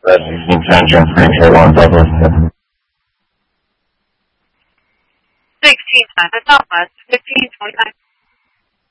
Red 16 Central 341 Douglas. 16 at the Southwest, 1529.